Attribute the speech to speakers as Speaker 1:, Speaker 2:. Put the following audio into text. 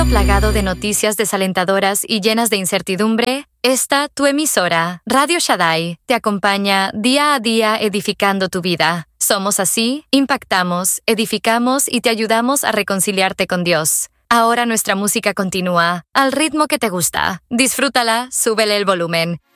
Speaker 1: Plagado de noticias desalentadoras y llenas de incertidumbre, esta, tu emisora, Radio Shaddai, te acompaña día a día edificando tu vida. Somos así, impactamos, edificamos y te ayudamos a reconciliarte con Dios. Ahora nuestra música continúa, al ritmo que te gusta. Disfrútala, súbele el volumen.